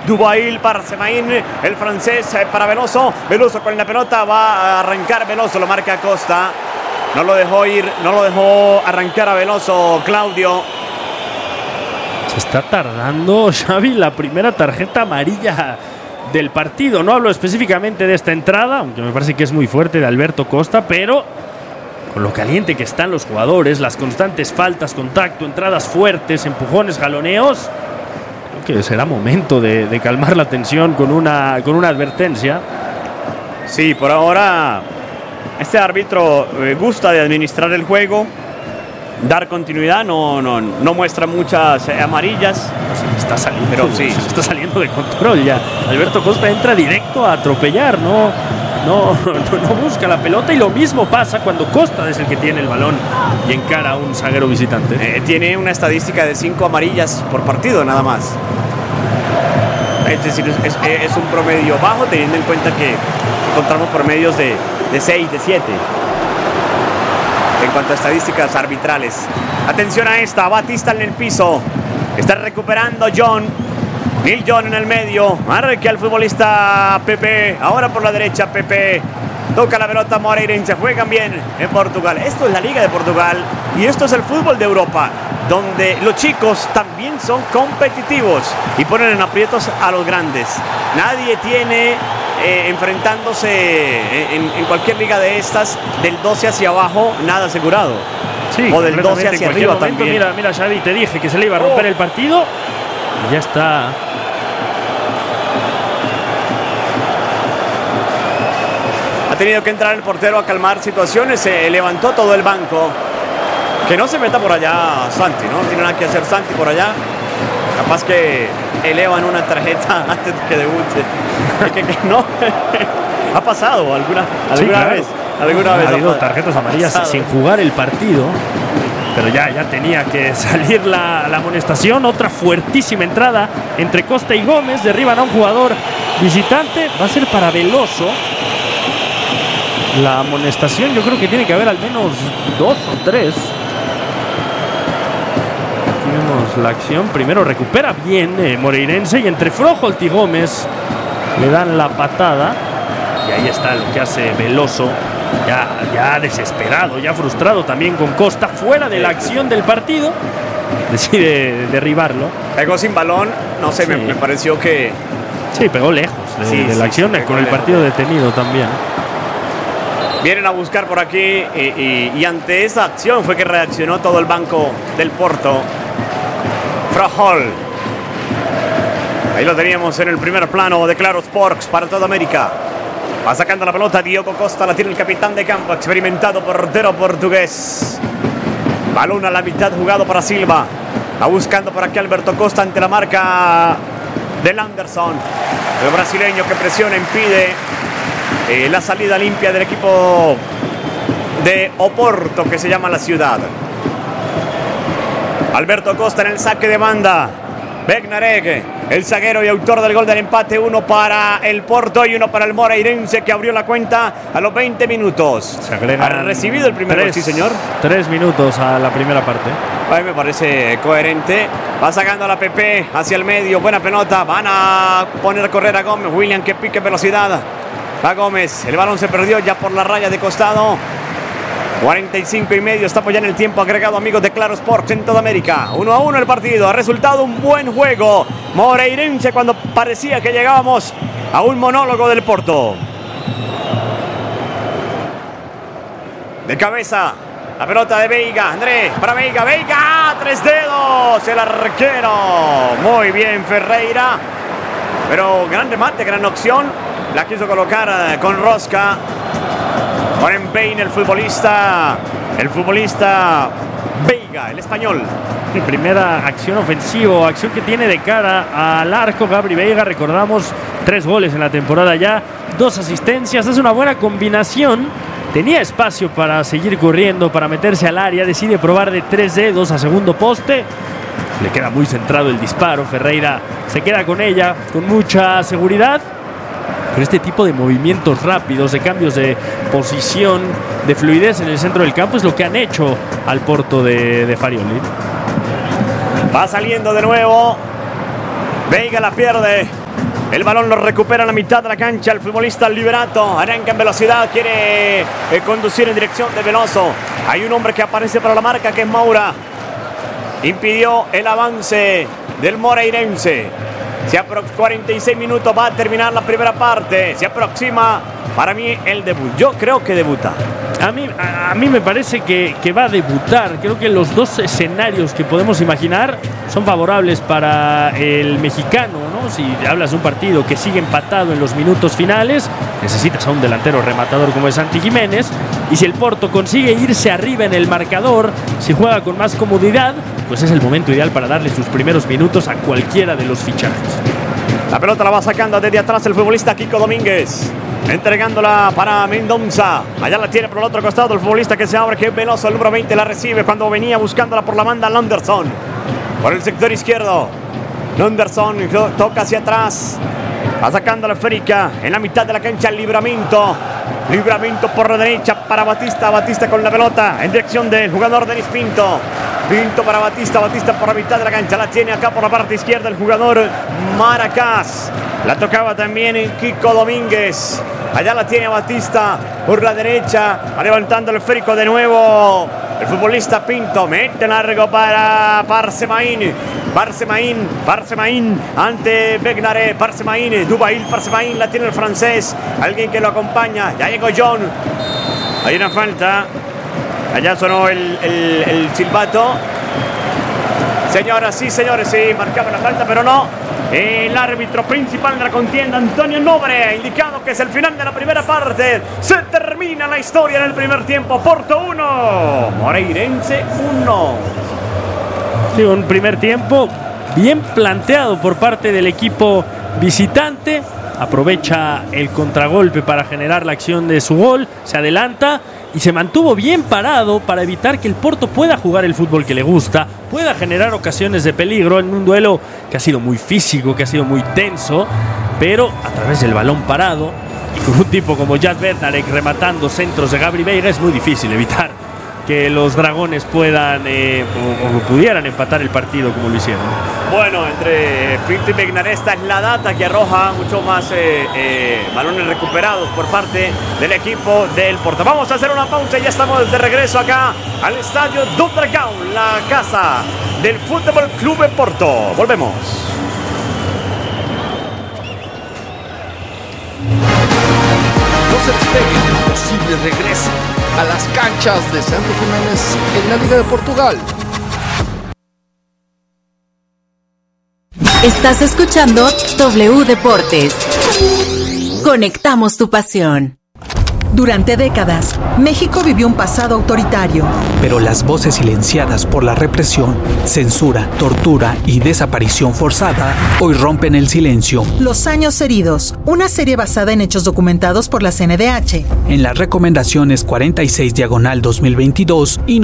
Dubail para Semaín, el francés para Veloso. Veloso con la pelota, va a arrancar Veloso, lo marca Costa. No lo dejó ir, no lo dejó arrancar a Veloso, Claudio. Se está tardando, Xavi, la primera tarjeta amarilla del partido. No hablo específicamente de esta entrada, aunque me parece que es muy fuerte, de Alberto Costa, pero con lo caliente que están los jugadores, las constantes faltas, contacto, entradas fuertes, empujones, jaloneos, creo que será momento de calmar la tensión con una advertencia. Sí, por ahora este árbitro gusta de administrar el juego, dar continuidad, no muestra muchas amarillas. Se le está saliendo, pero sí, se le está saliendo de control ya. Alberto Costa entra directo a atropellar, no busca la pelota, y lo mismo pasa cuando Costa es el que tiene el balón y encara a un zaguero visitante. Tiene una estadística de 5 amarillas por partido nada más. Es decir, es un promedio bajo, teniendo en cuenta que encontramos promedios de 6, de 7 en cuanto a estadísticas arbitrales. Atención a esta, Batista en el piso, está recuperando John. Neil John en el medio, marca al futbolista Pepe, ahora por la derecha Pepe, toca la pelota Moreirense, juegan bien en Portugal. Esto es la Liga de Portugal y esto es el fútbol de Europa, donde los chicos también son competitivos y ponen en aprietos a los grandes. Nadie tiene enfrentándose en cualquier liga de estas del 12 hacia abajo nada asegurado. Sí, o del 12 hacia arriba momento, también. Mira Xavi, te dije que se le iba a romper el partido y ya está. Ha tenido que entrar el portero a calmar situaciones, se levantó todo el banco. Que no se meta por allá Santi, ¿no? No tiene nada que hacer Santi por allá. Capaz que elevan una tarjeta antes de que debute. que no. Ha pasado alguna vez. Alguna vez ha habido tarjetas amarillas sin jugar el partido. Pero ya tenía que salir la amonestación. Otra fuertísima entrada entre Costa y Gómez. Derriban a un jugador visitante. Va a ser para Veloso. La amonestación, yo creo que tiene que haber al menos 2 o 3. Aquí vemos la acción. Primero recupera bien Moreirense, y entre Froholt y Gómez le dan la patada. Y ahí está lo que hace Veloso. Ya desesperado, ya frustrado también con Costa, fuera de la acción del partido, decide derribarlo. Pegó sin balón, no sé, sí. me pareció que... Sí, pegó lejos de la acción, con el partido detenido también. Vienen a buscar por aquí y ante esa acción fue que reaccionó todo el banco del Porto. Froholt. Ahí lo teníamos en el primer plano de Claro Sports para toda América. Va sacando la pelota Diogo Costa, la tiene el capitán de campo, experimentado portero portugués. Balón a la mitad jugado para Silva. Va buscando por aquí Alberto Costa ante la marca del Anderson. El brasileño que presiona, impide la salida limpia del equipo de Oporto, que se llama la ciudad. Alberto Costa en el saque de banda. Bednarek, el zaguero y autor del gol del empate, 1 para el Porto y 1 para el Moreirense, que abrió la cuenta a los 20 minutos. Se agregan, ha recibido el primer gol, sí señor. 3 minutos a la primera parte. Ay, me parece coherente. Va sacando la PP hacia el medio, buena pelota. Van a poner a correr a Gómez. William que pique velocidad. Va Gómez, el balón se perdió ya por la raya de costado. 45 y medio, estamos ya en el tiempo agregado, amigos de Claro Sports en toda América. 1-1 el partido, ha resultado un buen juego. Moreirense cuando parecía que llegábamos a un monólogo del Porto. De cabeza, la pelota de Veiga, André, para Veiga, Veiga, 3 dedos, el arquero. Muy bien Ferreira, pero gran remate, gran opción. La quiso colocar con rosca. Con empeine el futbolista Veiga, el español. Primera acción ofensiva, acción que tiene de cara al arco Gabri Veiga. Recordamos 3 goles en la temporada ya, 2 asistencias, es una buena combinación. Tenía espacio para seguir corriendo, para meterse al área, decide probar de 3 dedos a segundo poste. Le queda muy centrado el disparo, Ferreira se queda con ella con mucha seguridad. Pero este tipo de movimientos rápidos, de cambios de posición, de fluidez en el centro del campo es lo que han hecho al Porto de Farioli. Va saliendo de nuevo. Veiga la pierde. El balón lo recupera a la mitad de la cancha el futbolista Liberato. Arranca en velocidad, quiere conducir en dirección de Veloso. Hay un hombre que aparece para la marca, que es Moura. Impidió el avance del moreirense. 46 minutos, va a terminar la primera parte. Se aproxima para mí el debut. Yo creo que debuta. A mí me parece que va a debutar. Creo que los dos escenarios que podemos imaginar son favorables para el mexicano, ¿no? Si hablas de un partido que sigue empatado en los minutos finales, necesitas a un delantero rematador como es Santi Jiménez. Y si el Porto consigue irse arriba en el marcador, si juega con más comodidad, pues es el momento ideal para darle sus primeros minutos a cualquiera de los fichajes. La pelota la va sacando desde atrás el futbolista Kiko Domínguez, entregándola para Mendonza. Allá la tiene por el otro costado el futbolista que se abre, que es Veloso. El número 20 la recibe cuando venía buscándola por la banda Landerson. Por el sector izquierdo, Landerson toca hacia atrás, va sacando la esférica en la mitad de la cancha. Livramento por la derecha para Batista. Batista con la pelota en dirección del jugador Denis Pinto. Pinto para Batista por la mitad de la cancha. La tiene acá por la parte izquierda el jugador Maracás. La tocaba también Kiko Domínguez. Allá la tiene Batista por la derecha. Va levantando el esférico de nuevo el futbolista Pinto. Mete largo para Parsemain ante Begnare. Dubail Parsemain, la tiene el francés. Alguien que lo acompaña. Ya llegó John. Hay una falta. Allá sonó el silbato. Señoras, sí, señores, sí, marcaba la falta, pero no. El árbitro principal de la contienda, Antonio Nobre, ha indicado que es el final de la primera parte. Se termina la historia en el primer tiempo. Porto 1, Moreirense 1. Sí, un primer tiempo bien planteado por parte del equipo visitante. Aprovecha el contragolpe para generar la acción de su gol. Se adelanta y se mantuvo bien parado para evitar que el Porto pueda jugar el fútbol que le gusta, pueda generar ocasiones de peligro en un duelo que ha sido muy físico, que ha sido muy tenso, pero a través del balón parado y con un tipo como Jan Bednarek rematando centros de Gabri Veiga es muy difícil evitar que los dragones puedan o pudieran empatar el partido como lo hicieron. Bueno, entre Pinto y Begnare, esta es la data que arroja mucho más balones recuperados por parte del equipo del Porto. Vamos a hacer una pausa y ya estamos de regreso acá al estadio do Dragão, la casa del Fútbol Club de Porto. Volvemos. No se despegue un posible regreso a las canchas de Santi Jiménez en la Liga de Portugal. Estás escuchando W Deportes. Conectamos tu pasión. Durante décadas, México vivió un pasado autoritario. Pero las voces silenciadas por la represión, censura, tortura y desaparición forzada hoy rompen el silencio. Los años heridos, una serie basada en hechos documentados por la CNDH. En las recomendaciones 46/2022 y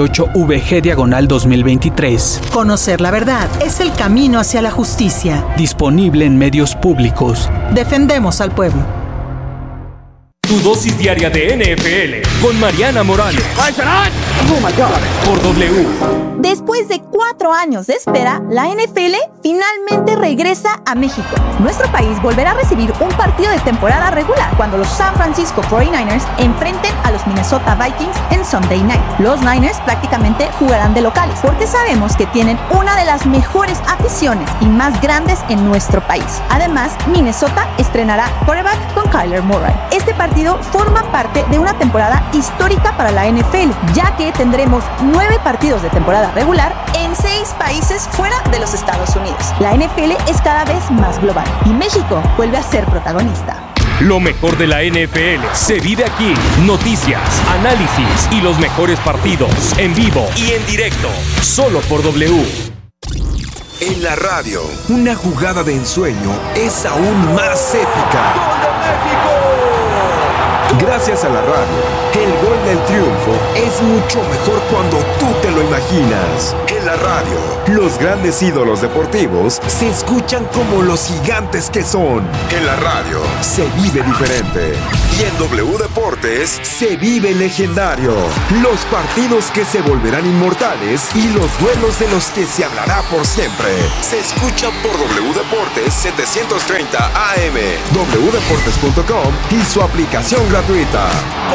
98/VG/2023. Conocer la verdad es el camino hacia la justicia. Disponible en medios públicos. Defendemos al pueblo. Tu dosis diaria de NFL con Mariana Morales. Por W. Después de 4 años de espera, la NFL finalmente regresa a México. Nuestro país volverá a recibir un partido de temporada regular cuando los San Francisco 49ers enfrenten a los Minnesota Vikings en Sunday Night. Los Niners prácticamente jugarán de locales porque sabemos que tienen una de las mejores aficiones y más grandes en nuestro país. Además, Minnesota estrenará quarterback con Kyler Murray. Este partido forma parte de una temporada histórica para la NFL, ya que tendremos 9 partidos de temporada regular en 6 países fuera de los Estados Unidos. La NFL es cada vez más global y México vuelve a ser protagonista. Lo mejor de la NFL se vive aquí. Noticias, análisis y los mejores partidos en vivo y en directo. Solo por W. En la radio, una jugada de ensueño es aún más épica. ¡Gol de México! Gracias a la radio, el gol del triunfo es mucho mejor cuando tú te lo imaginas. En En la radio, los grandes ídolos deportivos se escuchan como los gigantes que son. En la radio, se vive diferente. Y en W Deportes, se vive legendario. Los partidos que se volverán inmortales y los duelos de los que se hablará por siempre. Se escuchan por W Deportes 730 AM, wdeportes.com y su aplicación gratuita.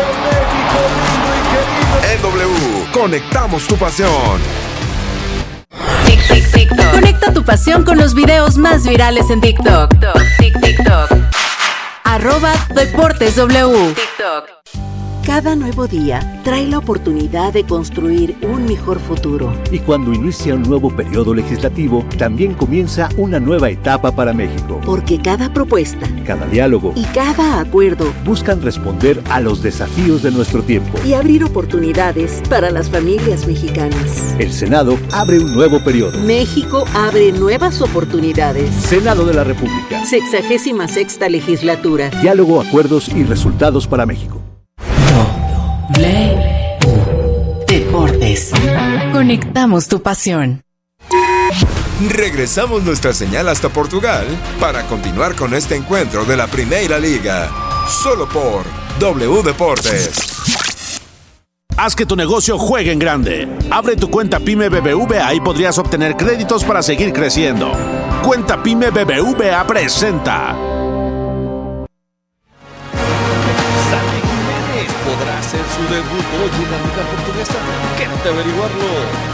En W, conectamos tu pasión. Conecta tu pasión con los videos más virales en TikTok. @DeportesW. Cada nuevo día trae la oportunidad de construir un mejor futuro. Y cuando inicia un nuevo periodo legislativo, también comienza una nueva etapa para México. Porque cada propuesta, cada diálogo y cada acuerdo buscan responder a los desafíos de nuestro tiempo y abrir oportunidades para las familias mexicanas. El Senado abre un nuevo periodo. México abre nuevas oportunidades. Senado de la República. 66ª legislatura. Diálogo, acuerdos y resultados para México. Deportes. Conectamos tu pasión. Regresamos nuestra señal hasta Portugal para continuar con este encuentro de la Primeira Liga. Solo por W Deportes. Haz que tu negocio juegue en grande. Abre tu cuenta PYME BBVA y podrías obtener créditos para seguir creciendo. Cuenta PYME BBVA presenta. ¿Podrá hacer su debut hoy en la Liga Portuguesa? Quédate a averiguarlo.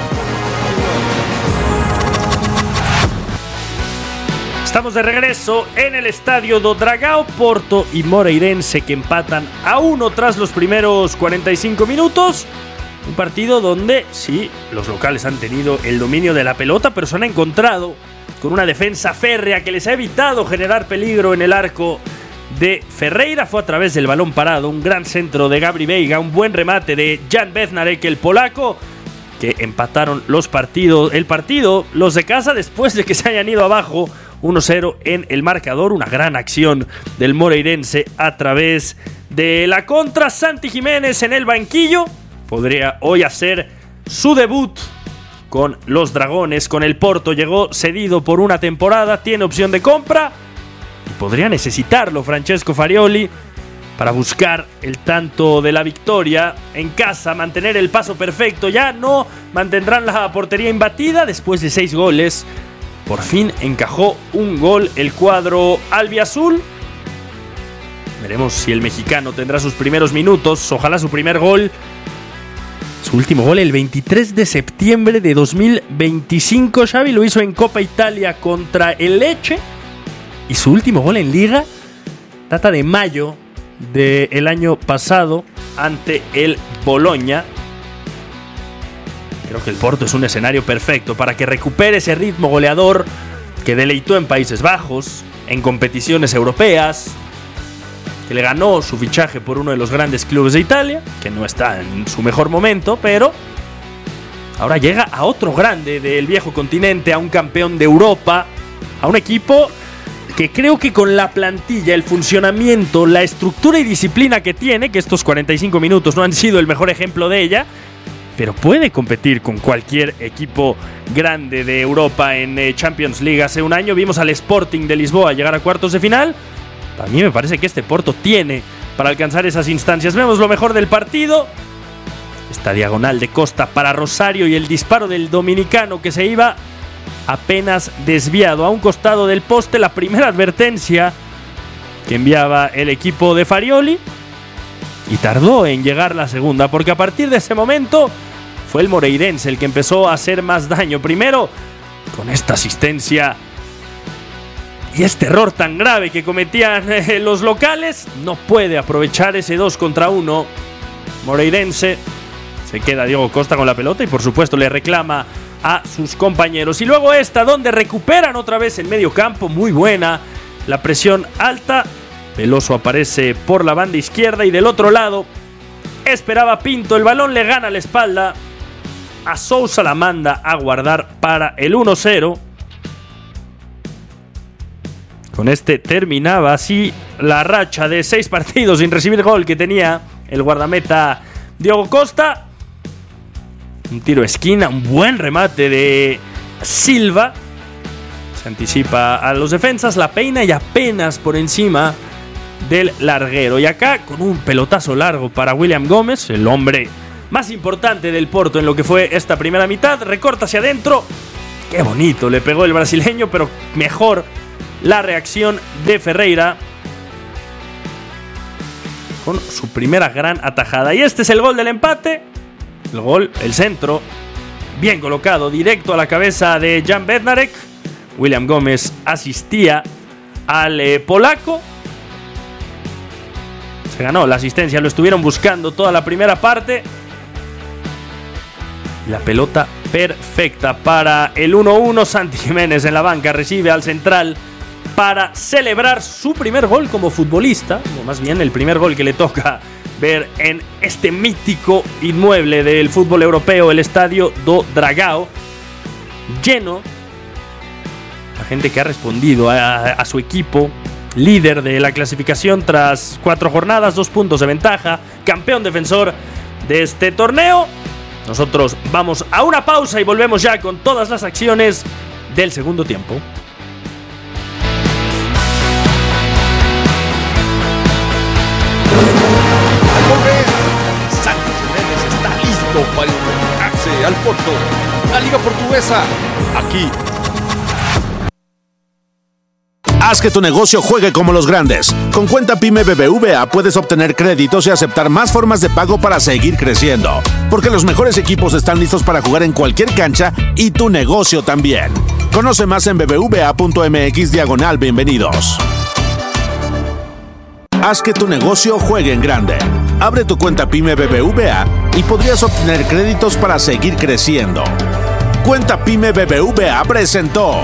Estamos de regreso en el estadio do Dragão. Porto y Moreirense que empatan a 1 tras los primeros 45 minutos. Un partido donde sí, los locales han tenido el dominio de la pelota, pero se han encontrado con una defensa férrea que les ha evitado generar peligro en el arco de Ferreira. Fue a través del balón parado, un gran centro de Gabri Veiga, un buen remate de Jan Bednarek, el polaco, que empataron el partido los de casa después de que se hayan ido abajo 1-0 en el marcador. Una gran acción del Moreirense a través de la contra. Santi Jiménez en el banquillo podría hoy hacer su debut con los Dragones, con el Porto. Llegó cedido por una temporada, tiene opción de compra. Podría necesitarlo Francesco Farioli para buscar el tanto de la victoria en casa, mantener el paso perfecto. Ya no mantendrán la portería imbatida después de 6 goles. Por fin encajó un gol el cuadro albiazul. Veremos si el mexicano tendrá sus primeros minutos. Ojalá su primer gol. Su último gol el 23 de septiembre de 2025. Xavi lo hizo en Copa Italia contra el Lecce. Y su último gol en Liga data de mayo del año pasado ante el Bologna. Creo que el Porto es un escenario perfecto para que recupere ese ritmo goleador que deleitó en Países Bajos, en competiciones europeas, que le ganó su fichaje por uno de los grandes clubes de Italia, que no está en su mejor momento, pero ahora llega a otro grande del viejo continente, a un campeón de Europa, a un equipo que creo que con la plantilla, el funcionamiento, la estructura y disciplina que tiene, que estos 45 minutos no han sido el mejor ejemplo de ella, pero puede competir con cualquier equipo grande de Europa en Champions League. Hace un año vimos al Sporting de Lisboa llegar a cuartos de final. A mí me parece que este Porto tiene para alcanzar esas instancias. Vemos lo mejor del partido. Esta diagonal de Costa para Rosario y el disparo del dominicano que se iba apenas desviado a un costado del poste. La primera advertencia que enviaba el equipo de Farioli, y tardó en llegar la segunda, porque a partir de ese momento fue el Moreirense el que empezó a hacer más daño. Primero con esta asistencia y este error tan grave que cometían los locales. No puede aprovechar ese 2 contra 1 Moreirense. Se queda Diego Costa con la pelota y por supuesto le reclama a sus compañeros. Y luego esta donde recuperan otra vez el medio campo. Muy buena la presión alta. Veloso aparece por la banda izquierda y del otro lado esperaba Pinto. El balón le gana la espalda a Sousa, la manda a guardar para el 1-0. Con este terminaba así la racha de 6 partidos sin recibir gol que tenía el guardameta Diogo Costa. Un tiro de esquina, un buen remate de Silva. Se anticipa a los defensas, la peina y apenas por encima del larguero. Y acá con un pelotazo largo para William Gómez, el hombre más importante del Porto en lo que fue esta primera mitad. Recorta hacia adentro. Qué bonito le pegó el brasileño, pero mejor la reacción de Ferreira con su primera gran atajada. Y este es el gol del empate. El gol, el centro, bien colocado, directo a la cabeza de Jan Bednarek. William Gómez asistía al polaco. Se ganó la asistencia, lo estuvieron buscando toda la primera parte. La pelota perfecta para el 1-1. Santi Jiménez en la banca recibe al central para celebrar su primer gol como futbolista, o más bien el primer gol que le toca ver en este mítico inmueble del fútbol europeo, el Estadio do Dragão, lleno. La gente que ha respondido a su equipo, líder de la clasificación tras 4 jornadas, 2 puntos de ventaja, campeón defensor de este torneo. Nosotros vamos a una pausa y volvemos ya con todas las acciones del segundo tiempo. Al volver, Santi Jiménez está listo para enfrentarse al Porto, la Liga Portuguesa, aquí. Haz que tu negocio juegue como los grandes. Con cuenta PYME BBVA puedes obtener créditos y aceptar más formas de pago para seguir creciendo. Porque los mejores equipos están listos para jugar en cualquier cancha y tu negocio también. Conoce más en bbva.mx/bienvenidos. Haz que tu negocio juegue en grande. Abre tu cuenta PYME BBVA y podrías obtener créditos para seguir creciendo. Cuenta PYME BBVA presentó.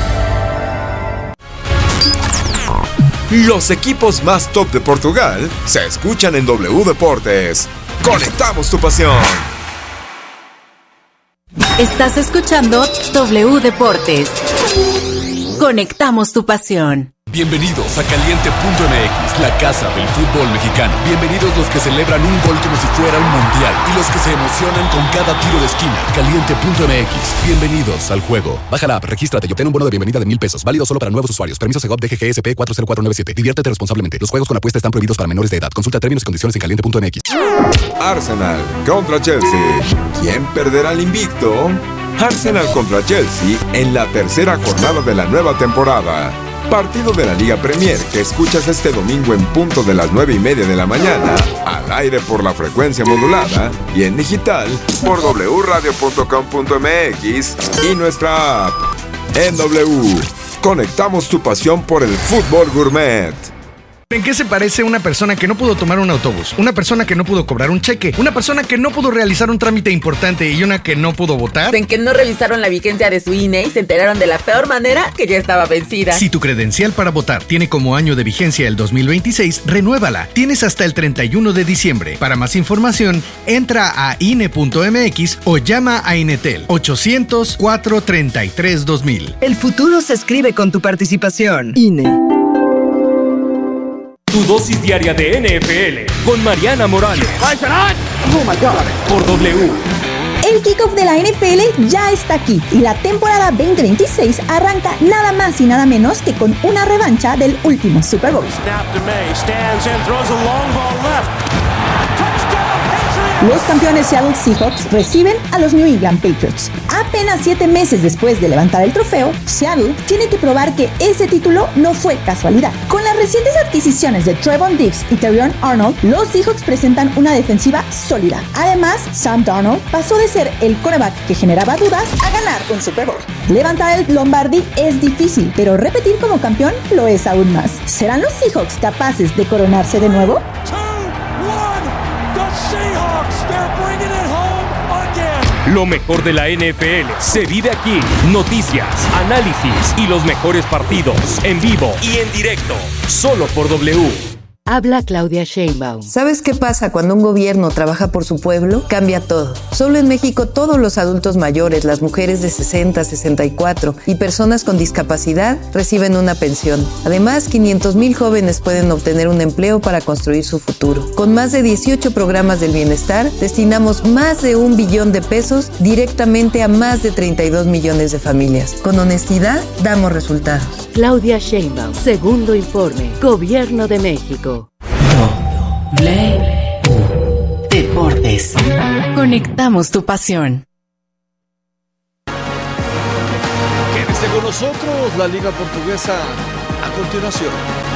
Los equipos más top de Portugal se escuchan en W Deportes. Conectamos tu pasión. Estás escuchando W Deportes. Conectamos tu pasión. Bienvenidos a Caliente.mx, la casa del fútbol mexicano. Bienvenidos los que celebran un gol como si fuera un mundial y los que se emocionan con cada tiro de esquina. Caliente.mx, bienvenidos al juego. Baja la app, regístrate y obtén un bono de bienvenida de $1,000. Válido solo para nuevos usuarios. Permiso Segov DGGSP 40497. Diviértete responsablemente. Los juegos con apuesta están prohibidos para menores de edad. Consulta términos y condiciones en Caliente.mx. Arsenal contra Chelsea. ¿Quién perderá el invicto? Arsenal contra Chelsea en la tercera jornada de la nueva temporada. Partido de la Liga Premier que escuchas este domingo en punto de las 9:30 de la mañana, al aire por la frecuencia modulada y en digital por wradio.com.mx y nuestra app. En W, conectamos tu pasión por el fútbol gourmet. ¿En qué se parece una persona que no pudo tomar un autobús? Una persona que no pudo cobrar un cheque, una persona que no pudo realizar un trámite importante y una que no pudo votar. En que no revisaron la vigencia de su INE y se enteraron de la peor manera que ya estaba vencida. Si tu credencial para votar tiene como año de vigencia el 2026, renuévala. Tienes hasta el 31 de diciembre. Para más información, entra a INE.mx o llama a Inetel 800-433-2000. El futuro se escribe con tu participación. INE. Tu dosis diaria de NFL con Mariana Morales. Oh my God. Por W. El kickoff de la NFL ya está aquí y la temporada 2026 arranca nada más y nada menos que con una revancha del último Super Bowl. Los campeones Seattle Seahawks reciben a los New England Patriots. Apenas 7 meses después de levantar el trofeo, Seattle tiene que probar que ese título no fue casualidad. Con las recientes adquisiciones de Trevon Diggs y Terrion Arnold, los Seahawks presentan una defensiva sólida. Además, Sam Darnold pasó de ser el quarterback que generaba dudas a ganar un Super Bowl. Levantar el Lombardi es difícil, pero repetir como campeón lo es aún más. ¿Serán los Seahawks capaces de coronarse de nuevo? Lo mejor de la NFL se vive aquí. Noticias, análisis y los mejores partidos en vivo y en directo. Solo por W. Habla Claudia Sheinbaum. ¿Sabes qué pasa cuando un gobierno trabaja por su pueblo? Cambia todo. Solo en México todos los adultos mayores, las mujeres de 60, 64 y personas con discapacidad reciben una pensión. Además, 500,000 jóvenes pueden obtener un empleo para construir su futuro. Con más de 18 programas del bienestar, destinamos más de 1 billón de pesos directamente a más de 32 millones de familias. Con honestidad, damos resultados. Claudia Sheinbaum, segundo informe, Gobierno de México. Deportes. Conectamos tu pasión. Quédese con nosotros, la Liga Portuguesa a continuación.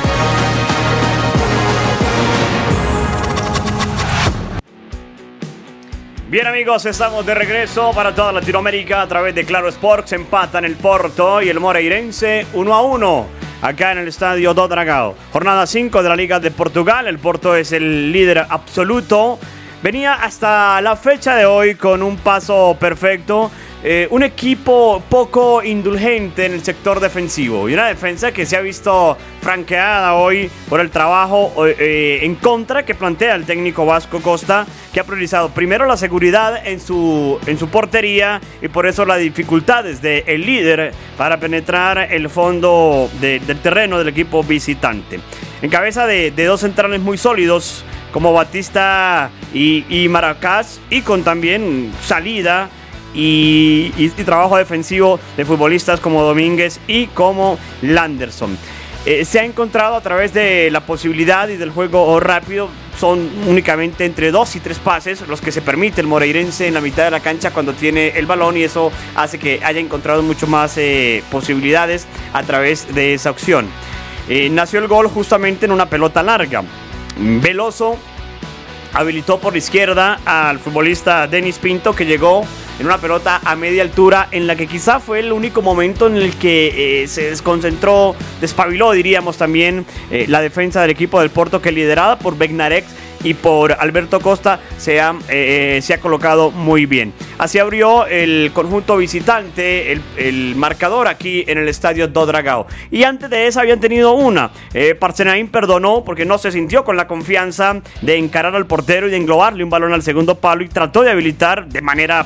Bien amigos, estamos de regreso para toda Latinoamérica a través de Claro Sports. Empatan el Porto y el Moreirense 1-1 acá en el estadio do Dragão. Jornada 5 de la Liga de Portugal. El Porto es el líder absoluto. Venía hasta la fecha de hoy con un paso perfecto. Un equipo poco indulgente en el sector defensivo y una defensa que se ha visto franqueada hoy por el trabajo en contra que plantea el técnico Vasco Costa, que ha priorizado primero la seguridad en su portería y por eso las dificultades del líder para penetrar el fondo del terreno del equipo visitante. En cabeza de dos centrales muy sólidos como Batista y Maracás, y con también salida y trabajo defensivo de futbolistas como Domínguez y como Landerson. Se ha encontrado a través de la posibilidad y del juego rápido. Son únicamente entre 2 y 3 pases los que se permite el moreirense en la mitad de la cancha cuando tiene el balón, y eso hace que haya encontrado mucho más posibilidades a través de esa opción. Nació el gol justamente en una pelota larga. Veloso habilitó por la izquierda al futbolista Denis Pinto, que llegó en una pelota a media altura en la que quizá fue el único momento en el que se desconcentró, despabiló diríamos también la defensa del equipo del Porto, que liderada por Bednarek y por Alberto Costa se ha colocado muy bien. Así abrió el conjunto visitante el marcador aquí en el estadio do Dragão. Y antes de esa habían tenido una. Parcenaín perdonó porque no se sintió con la confianza de encarar al portero y de englobarle un balón al segundo palo, y trató de habilitar de manera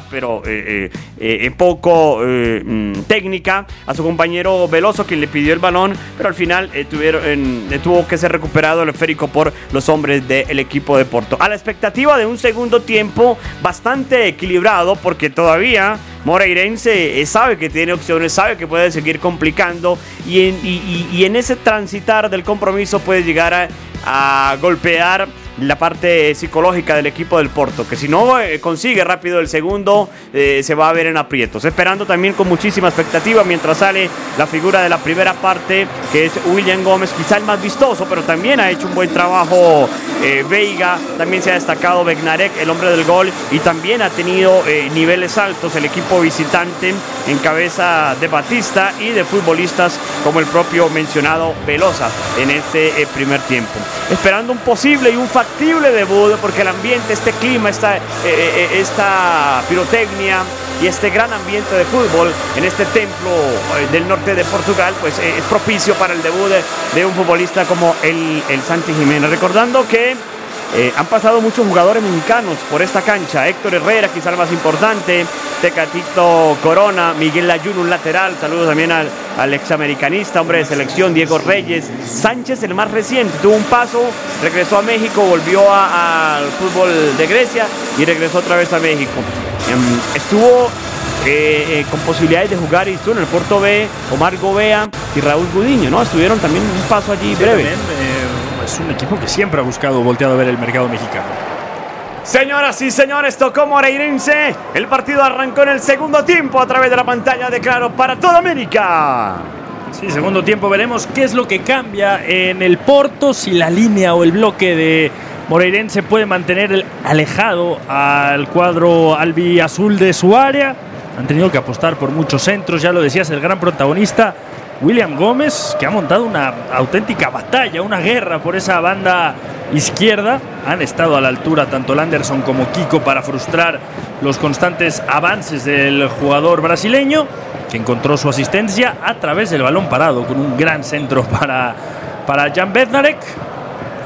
poco técnica a su compañero Veloso, quien le pidió el balón, pero al final tuvo que ser recuperado el esférico por los hombres del equipo de Porto. A la expectativa de un segundo tiempo bastante equilibrado, porque todavía Moreirense sabe que tiene opciones, sabe que puede seguir complicando, y en ese transitar del compromiso puede llegar a golpear la parte psicológica del equipo del Porto, que si no consigue rápido el segundo, se va a ver en aprietos. Esperando también con muchísima expectativa mientras sale la figura de la primera parte, que es William Gómez, quizá el más vistoso, pero también ha hecho un buen trabajo Veiga, también se ha destacado Bednarek, el hombre del gol, y también ha tenido niveles altos el equipo visitante en cabeza de Batista y de futbolistas como el propio mencionado Velosa en ese primer tiempo. Esperando un posible y un factible debut, porque el ambiente, este clima, esta pirotecnia y este gran ambiente de fútbol en este templo del norte de Portugal, pues es propicio para el debut de un futbolista como el Santi Jiménez. Recordando que han pasado muchos jugadores mexicanos por esta cancha. Héctor Herrera, quizá el más importante, Tecatito Corona, Miguel Layún, un lateral. Saludos también al examericanista, hombre de selección, Diego Reyes. Sánchez, el más reciente, tuvo un paso, regresó a México, volvió al fútbol de Grecia y regresó otra vez a México. Estuvo con posibilidades de jugar y estuvo en el Porto B Omar Gobea y Raúl Gudiño, ¿no? Estuvieron también un paso allí breve. Es un equipo que siempre ha buscado volteado a ver el mercado mexicano. Señoras y señores, tocó Moreirense. El partido arrancó en el segundo tiempo a través de la pantalla de Claro para toda América. Sí, segundo tiempo, veremos qué es lo que cambia en el Porto, si la línea o el bloque de Moreirense puede mantener alejado al cuadro albiazul de su área. Han tenido que apostar por muchos centros, ya lo decías, el gran protagonista William Gómez, que ha montado una auténtica batalla, una guerra por esa banda izquierda. Han estado a la altura tanto Landerson como Kiko para frustrar los constantes avances del jugador brasileño, que encontró su asistencia a través del balón parado con un gran centro para Jan Bednarek.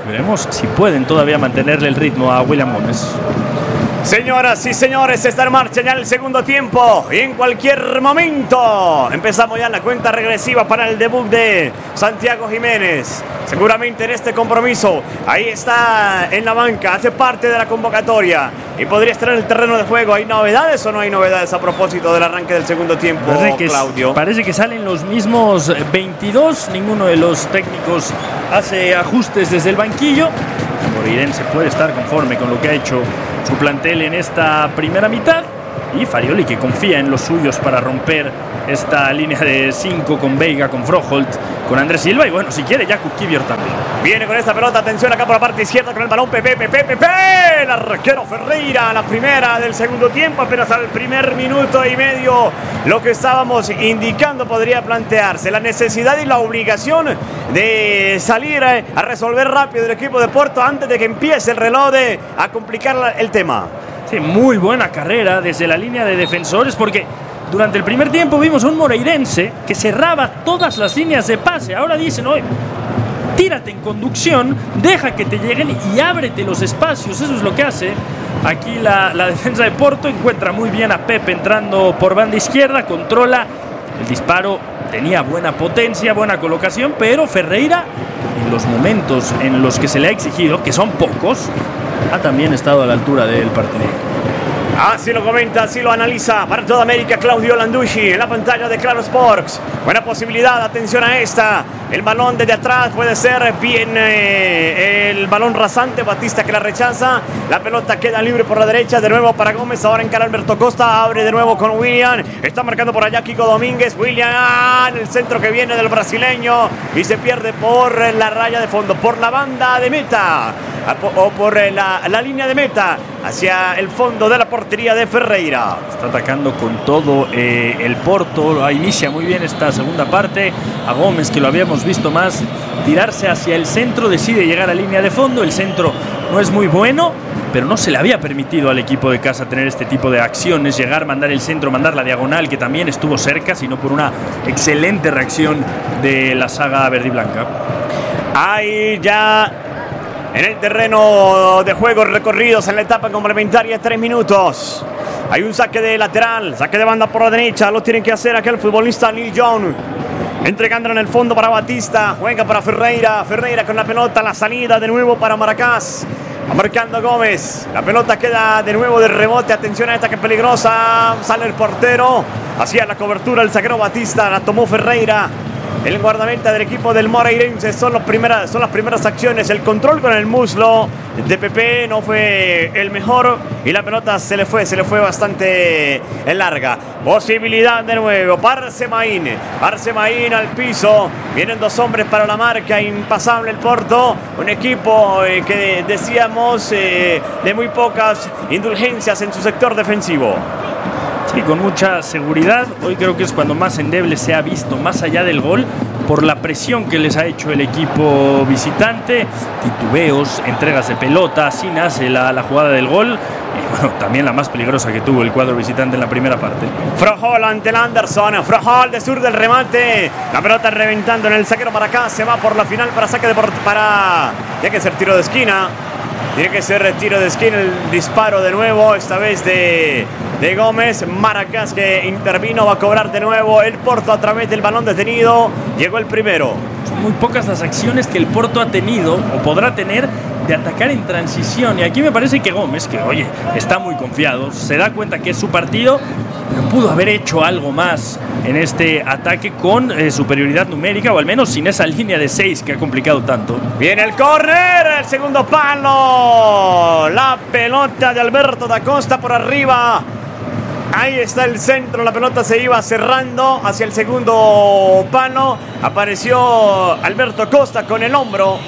Veremos si pueden todavía mantenerle el ritmo a William Gómez. Señoras y señores, está en marcha ya el segundo tiempo y en cualquier momento empezamos ya la cuenta regresiva para el debut de Santiago Jiménez. Seguramente en este compromiso, ahí está en la banca, hace parte de la convocatoria y podría estar en el terreno de juego. ¿Hay novedades o no hay novedades a propósito del arranque del segundo tiempo, Claudio? Parece que salen los mismos 22, ninguno de los técnicos hace ajustes desde el banquillo. Moreirense puede estar conforme con lo que ha hecho su plantel en esta primera mitad, y Farioli, que confía en los suyos para romper esta línea de 5 con Veiga, con Froholt, con Andrés Silva y bueno, si quiere Jakub Kivior también. Viene con esta pelota, atención acá por la parte izquierda con el balón Pepe, el arquero Ferreira, la primera del segundo tiempo, apenas al primer minuto y medio. Lo que estábamos indicando podría plantearse, la necesidad y la obligación de salir a resolver rápido el equipo de Porto antes de que empiece el reloj a complicar el tema. Sí, muy buena carrera desde la línea de defensores, porque durante el primer tiempo vimos a un moreirense que cerraba todas las líneas de pase. Ahora dicen, oye, tírate en conducción, deja que te lleguen y ábrete los espacios. Eso es lo que hace aquí la defensa de Porto. Encuentra muy bien a Pepe entrando por banda izquierda, controla el disparo, tenía buena potencia, buena colocación, pero Ferreira, en los momentos en los que se le ha exigido, que son pocos, ha también estado a la altura del partido. Así lo comenta, así lo analiza para toda América Claudio Landucci en la pantalla de Claro Sports. Buena posibilidad, atención a esta. El balón desde atrás puede ser bien el balón rasante. Batista que la rechaza. La pelota queda libre por la derecha. De nuevo para Gómez. Ahora encara Alberto Costa. Abre de nuevo con William. Está marcando por allá Kiko Domínguez. William, el centro que viene del brasileño. Y se pierde por la raya de fondo. Por la banda de meta. O por la línea de meta. Hacia el fondo de la portería de Ferreira. Está atacando con todo el Porto. Inicia muy bien esta segunda parte. A Gómez, que lo habíamos visto más tirarse hacia el centro, decide llegar a línea de fondo. El centro no es muy bueno, pero no se le había permitido al equipo de casa tener este tipo de acciones, llegar, mandar el centro, mandar la diagonal, que también estuvo cerca, sino por una excelente reacción de la saga verde y blanca. Ahí ya en el terreno de juego recorridos en la etapa complementaria, 3 minutos. Hay un saque de lateral, saque de banda por la derecha. Lo tienen que hacer aquel futbolista Neil Young. Entregándolo en el fondo para Batista. Juega para Ferreira. Ferreira con la pelota. La salida de nuevo para Maracás. Va marcando Gómez. La pelota queda de nuevo de rebote. Atención a esta que es peligrosa. Sale el portero. Hacía la cobertura el zaguero Batista. La tomó Ferreira. El guardameta del equipo del Moreirense. Son las primeras acciones. El control con el muslo de Pepe no fue el mejor y la pelota se le fue bastante larga. Posibilidad de nuevo. Barcemaín al piso. Vienen 2 hombres para la marca. Impasable el Porto. Un equipo que decíamos de muy pocas indulgencias en su sector defensivo. Sí, con mucha seguridad. Hoy creo que es cuando más endeble se ha visto, más allá del gol, por la presión que les ha hecho el equipo visitante. Titubeos, entregas de pelota, así nace la jugada del gol. Y bueno, también la más peligrosa que tuvo el cuadro visitante en la primera parte. Froholt ante el Anderson. Froholt de sur del remate. La pelota reventando en el saquero para acá. Se va por la final para saque de para. Tiene que ser tiro de esquina. Tiene que ser tiro de esquina. El disparo de nuevo, esta vez de Gómez. Maracás que intervino, va a cobrar de nuevo el Porto a través del balón detenido. Llegó el primero. Son muy pocas las acciones que el Porto ha tenido o podrá tener de atacar en transición. Y aquí me parece que Gómez, que oye, está muy confiado, se da cuenta que es su partido, pero pudo haber hecho algo más en este ataque con superioridad numérica, o al menos sin esa línea de 6 que ha complicado tanto. Viene el córner, el segundo palo. La pelota de Alberto da Costa por arriba. Ahí está el centro, la pelota se iba cerrando hacia el segundo palo. Apareció Alberto Costa con el hombro.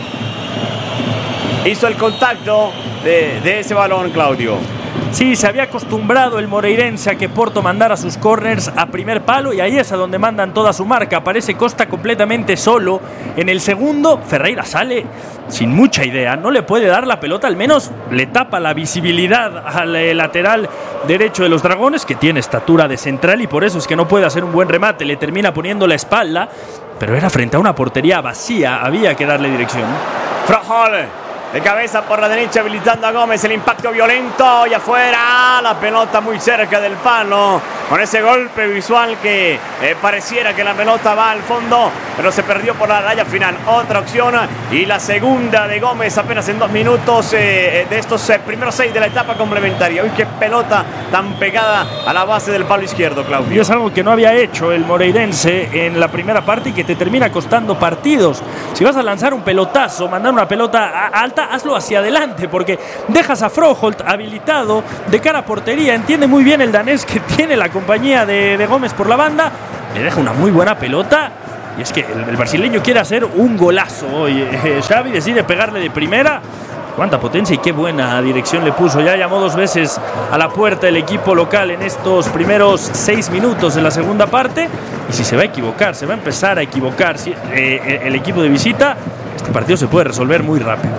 Hizo el contacto de ese balón, Claudio. Sí, se había acostumbrado el moreirense a que Porto mandara sus corners a primer palo y ahí es a donde mandan toda su marca. Aparece Costa completamente solo. En el segundo, Ferreira sale sin mucha idea. No le puede dar la pelota, al menos le tapa la visibilidad al lateral derecho de los Dragones, que tiene estatura de central y por eso es que no puede hacer un buen remate. Le termina poniendo la espalda, pero era frente a una portería vacía. Había que darle dirección. Froholt de cabeza por la derecha, habilitando a Gómez. El impacto violento y afuera. La pelota muy cerca del palo. Con ese golpe visual que pareciera que la pelota va al fondo, pero se perdió por la raya final. Otra opción y la segunda de Gómez apenas en 2 minutos de estos primeros 6 de la etapa complementaria. Uy, qué pelota tan pegada a la base del palo izquierdo, Claudio. Y es algo que no había hecho el moreirense en la primera parte y que te termina costando partidos. Si vas a lanzar un pelotazo, mandar una pelota alta, hazlo hacia adelante, porque dejas a Froholt habilitado de cara a portería. Entiende muy bien el danés que tiene la compañía de Gómez por la banda. Le deja una muy buena pelota. Y es que el brasileño quiere hacer un golazo hoy. Xavi decide pegarle de primera. Cuánta potencia y qué buena dirección le puso. Ya llamó 2 veces a la puerta el equipo local en estos primeros 6 minutos de la segunda parte. Y si se va a equivocar, se va a empezar a equivocar el equipo de visita, este partido se puede resolver muy rápido.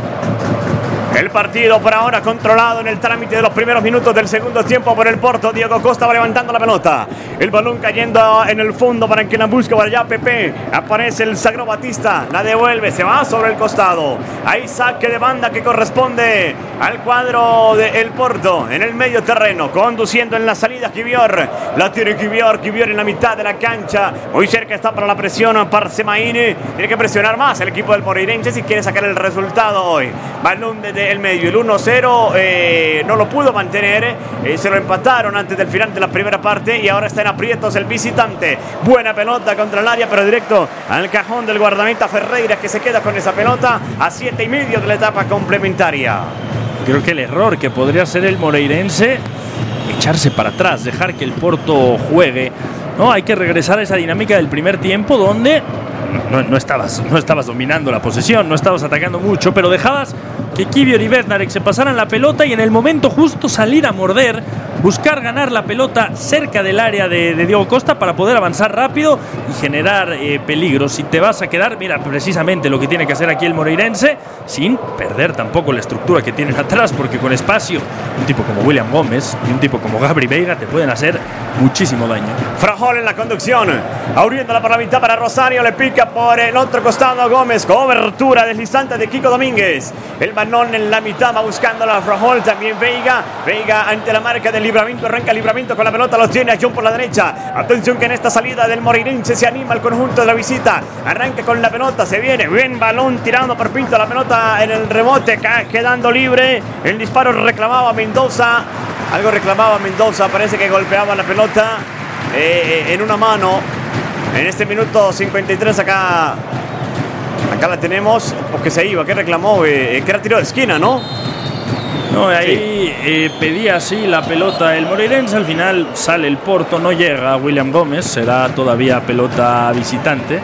El partido por ahora controlado en el trámite de los primeros minutos del segundo tiempo por el Porto. Diego Costa va levantando la pelota. El balón cayendo en el fondo para que la busque por allá Pepe. Aparece el Sagro Batista. La devuelve. Se va sobre el costado. Hay saque de banda que corresponde al cuadro del Porto. En el medio terreno. Conduciendo en la salida Kivior. La tiene Kivior. Kivior en la mitad de la cancha. Muy cerca está para la presión Parsemaini. Tiene que presionar más el equipo del moreirense si quiere sacar el resultado hoy. Balón desde el medio, el 1-0 no lo pudo mantener, se lo empataron antes del final de la primera parte y ahora está en aprietos el visitante. Buena pelota contra el área, pero directo al cajón del guardameta Ferreira, que se queda con esa pelota a 7,5 de la etapa complementaria. Creo que el error que podría hacer el moreirense, echarse para atrás, dejar que el Porto juegue. No, hay que regresar a esa dinámica del primer tiempo donde no estabas dominando la posesión, no estabas atacando mucho, pero dejabas que Kivior y Bednarek se pasaran la pelota y en el momento justo salir a morder, buscar ganar la pelota cerca del área de Diego Costa para poder avanzar rápido y generar peligro. Si te vas a quedar, mira, precisamente lo que tiene que hacer aquí el moreirense, sin perder tampoco la estructura que tienen atrás, porque con espacio, un tipo como William Gómez y un tipo como Gabri Veiga te pueden hacer muchísimo daño. Frajol en la conducción, abriéndola por la mitad para Rosario, le pica por el otro costado a Gómez, cobertura deslizante de Kiko Domínguez. El balón en la mitad va buscando la Frajol, también Veiga ante la marca del Livramento, arranca Livramento con la pelota, lo tiene a John por la derecha. Atención que en esta salida del moreirense se anima el conjunto de la visita, arranca con la pelota, se viene, bien balón tirando por Pinto, la pelota en el rebote, quedando libre. El disparo reclamaba Mendoza, algo reclamaba Mendoza, parece que golpeaba la pelota en una mano. En este minuto 53 acá la tenemos, porque se iba, que reclamó, que era tiro de esquina, ¿no? No, ahí pedía así la pelota el moreirense, al final sale el Porto, no llega William Gómez, será todavía pelota visitante.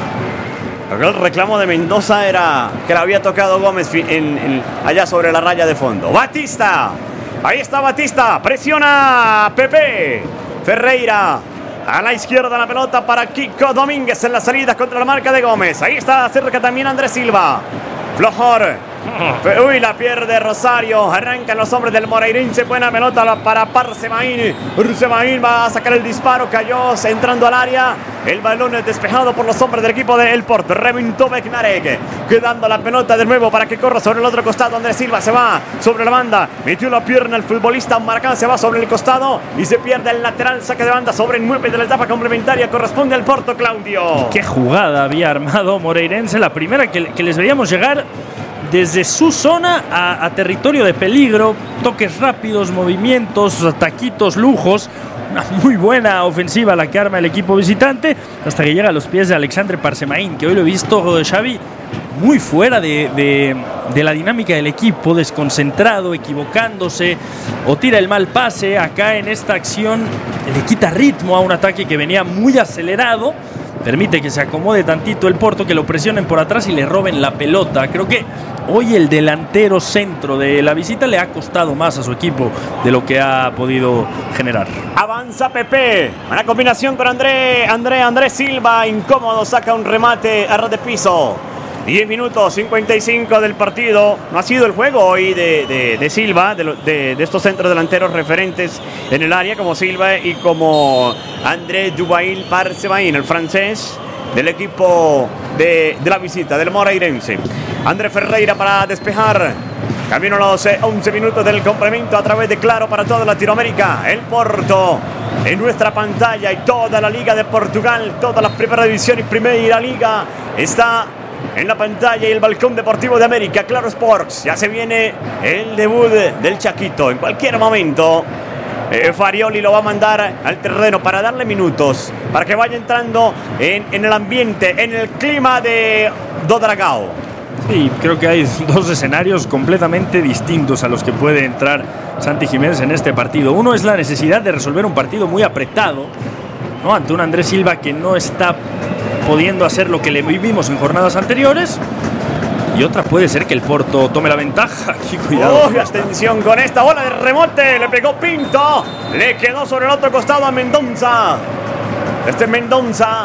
El reclamo de Mendoza era que le había tocado Gómez allá sobre la raya de fondo. Batista, ahí está Batista, presiona Pepe, Ferreira. A la izquierda la pelota para Kiko Domínguez en la salida contra la marca de Gómez. Ahí está cerca también Andrés Silva. Flojor. Uy, la pierde Rosario. Arrancan los hombres del moreirense. Buena pelota para Parsemain. Parsemain va a sacar el disparo. Cayó entrando al área. El balón es despejado por los hombres del equipo del Porto. Reventó Bednarek. Quedando la pelota de nuevo para que corra sobre el otro costado. Andrés Silva se va sobre la banda. Metió la pierna el futbolista Marcán. Se va sobre el costado y se pierde el lateral. Saque de banda sobre el 9 de la etapa complementaria. Corresponde al Porto, Claudio. Qué jugada había armado moreirense. La primera que les veíamos llegar desde su zona a territorio de peligro, toques rápidos, movimientos, taquitos, lujos. Una muy buena ofensiva la que arma el equipo visitante, hasta que llega a los pies de Alexandre Parsemain, que hoy lo he visto, Xavi, muy fuera de la dinámica del equipo, desconcentrado, equivocándose, o tira el mal pase. Acá en esta acción le quita ritmo a un ataque que venía muy acelerado. Permite que se acomode tantito el Porto, que lo presionen por atrás y le roben la pelota. Creo que hoy el delantero centro de la visita le ha costado más a su equipo de lo que ha podido generar. Avanza Pepe, una combinación con Andrés Silva, incómodo, saca un remate a ras de piso. 10 minutos 55 del partido. No ha sido el juego hoy de Silva, de estos centros delanteros referentes en el área, como Silva y como André Dubail Parsemain, el francés del equipo de la visita, del moreirense. André Ferreira para despejar. Camino a los 11 minutos del complemento a través de Claro para toda Latinoamérica. El Porto en nuestra pantalla y toda la Liga de Portugal, toda la Primera División y Primera Liga está en la pantalla y el balcón deportivo de América. Claro Sports, ya se viene el debut del Chaquito. En cualquier momento Farioli lo va a mandar al terreno para darle minutos, para que vaya entrando en el ambiente, en el clima de do Dragao. Sí, creo que hay dos escenarios completamente distintos a los que puede entrar Santi Jiménez en este partido. Uno es la necesidad de resolver un partido muy apretado, ¿no?, ante un Andrés Silva que no está pudiendo hacer lo que le vimos en jornadas anteriores. Y otra puede ser que el Porto tome la ventaja. Aquí, cuidado. Atención con esta bola de remote. Le pegó Pinto. Le quedó sobre el otro costado a Mendonça. Mendonça.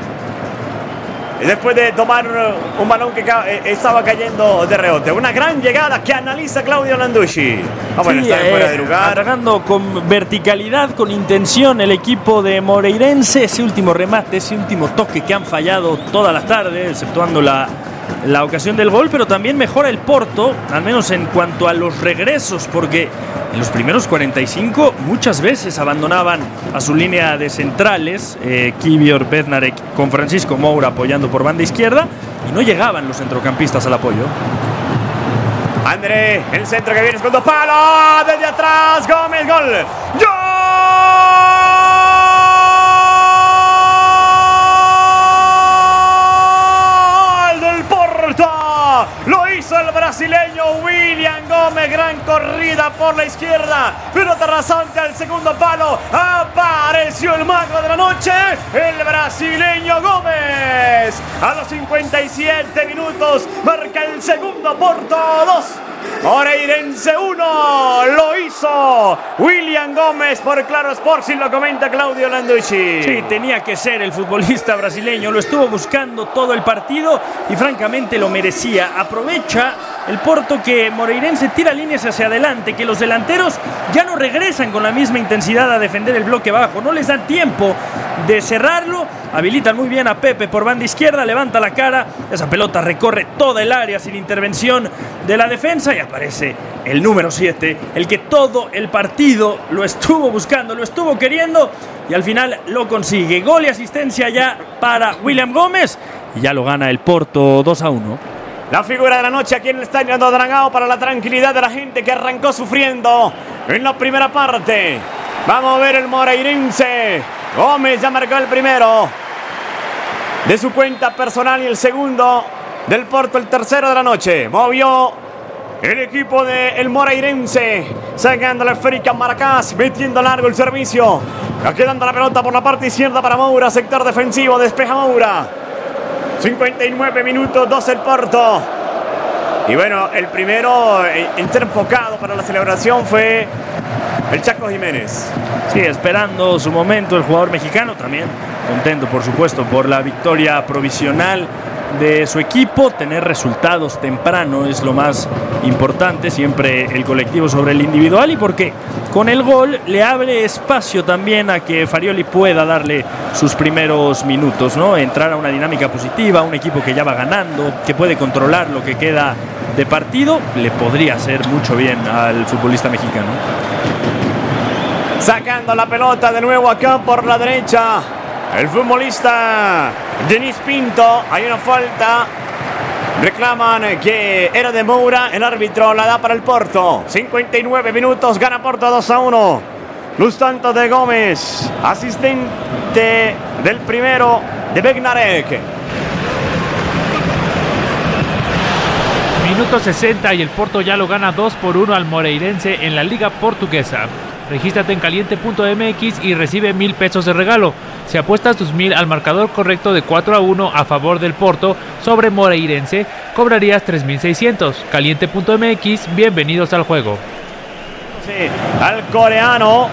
Y después de tomar un balón que estaba cayendo de rebote. Una gran llegada que analiza Claudio Landucci. Está fuera de lugar. Atacando con verticalidad, con intención el equipo de Moreirense. Ese último remate, ese último toque que han fallado toda la tarde, exceptuando la ocasión del gol, pero también mejora el Porto, al menos en cuanto a los regresos, porque en los primeros 45 muchas veces abandonaban a su línea de centrales, Kivior, Bednarek con Francisco Moura apoyando por banda izquierda, y no llegaban los centrocampistas al apoyo. André, el centro que viene, segundo palo, desde atrás, Gómez, gol. ¡Gol! Lo hizo el brasileño William Gómez. Gran corrida por la izquierda, pelota rasante al segundo palo. Apareció el mago de la noche, el brasileño Gómez. A los 57 minutos marca el segundo. Porto 2, Moreirense 1. Lo hizo William Gómez por Claro Sports y lo comenta Claudio Landucci. Sí, tenía que ser el futbolista brasileño. Lo estuvo buscando todo el partido y francamente lo merecía. Aprovecha el Porto que Moreirense tira líneas hacia adelante, que los delanteros ya no regresan con la misma intensidad a defender el bloque bajo. No les dan tiempo de cerrarlo. Habilitan muy bien a Pepe por banda izquierda, levanta la cara, esa pelota recorre toda el área sin intervención de la defensa y aparece el número 7, el que todo el partido lo estuvo buscando, lo estuvo queriendo y al final lo consigue. Gol y asistencia ya para William Gómez y ya lo gana el Porto 2-1. La figura de la noche aquí en el Estadio do Dragao para la tranquilidad de la gente que arrancó sufriendo en la primera parte. Vamos a ver el Moreirense. Gómez ya marcó el primero de su cuenta personal y el segundo del Porto, el tercero de la noche. Movió el equipo del Moreirense, sacando la esférica Maracás, metiendo largo el servicio. Quedando la pelota por la parte izquierda para Moura, sector defensivo, despeja Moura. 59 minutos, 2 el Porto. Y bueno, el primero en ser enfocado para la celebración fue el Chaco Jiménez. Sí, esperando su momento el jugador mexicano, también contento por supuesto por la victoria provisional de su equipo. Tener resultados temprano es lo más importante, siempre el colectivo sobre el individual, y porque con el gol le abre espacio también a que Farioli pueda darle sus primeros minutos, ¿no? Entrar a una dinámica positiva, un equipo que ya va ganando, que puede controlar lo que queda de partido, le podría hacer mucho bien al futbolista mexicano. Sacando la pelota de nuevo acá por la derecha, el futbolista Denis Pinto. Hay una falta, reclaman que era de Moura, el árbitro la da para el Porto. 59 minutos, gana Porto 2-1. Los tantos de Gómez, asistente del primero de Bednarek. Minuto 60 y el Porto ya lo gana 2-1 al Moreirense en la Liga Portuguesa. Regístrate en caliente.mx y recibe 1,000 pesos de regalo. Si apuestas tus 1,000 al marcador correcto de 4-1 a favor del Porto sobre Moreirense, cobrarías 3,600. Caliente.mx, bienvenidos al juego. Sí, al coreano,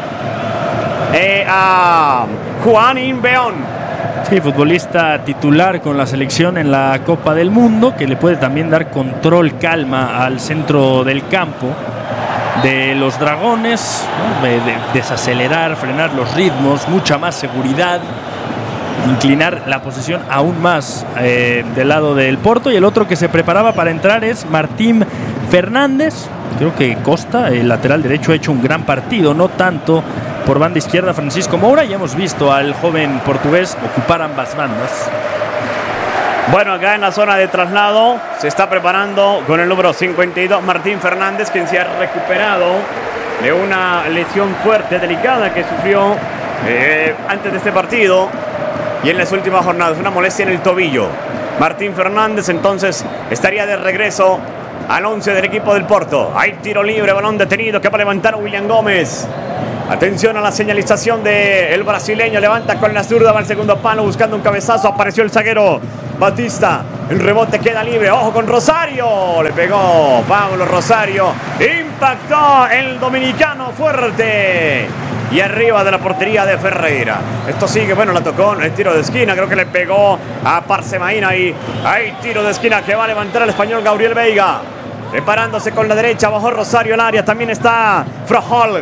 a Juan Inbeon. Sí, futbolista titular con la selección en la Copa del Mundo, que le puede también dar control, calma al centro del campo de los dragones, ¿no? Desacelerar, frenar los ritmos, mucha más seguridad. inclinar la posesión aún más del lado del Porto. Y el otro que se preparaba para entrar es Martín Fernández. Creo que Costa, el lateral derecho, ha hecho un gran partido, no tanto por banda izquierda Francisco Moura. Ya hemos visto al joven portugués ocupar ambas bandas. Bueno, acá en la zona de traslado se está preparando con el número 52 Martín Fernández, quien se ha recuperado de una lesión fuerte, delicada, que sufrió antes de este partido y en las últimas jornadas, una molestia en el tobillo. Martín Fernández entonces estaría de regreso al 11 del equipo del Porto. Hay tiro libre, balón detenido que va a levantar William Gómez. Atención a la señalización del brasileño. Levanta con la zurda, va al segundo palo buscando un cabezazo. Apareció el zaguero Batista. El rebote queda libre. Ojo con Rosario. Le pegó Pablo Rosario. Impactó el dominicano fuerte. Y arriba de la portería de Ferreira. Esto sigue, bueno, la tocó el tiro de esquina. Creo que le pegó a Parcemaína ahí. Hay tiro de esquina que va a levantar el español Gabriel Veiga. Preparándose con la derecha. Bajó Rosario al área. También está Frojol.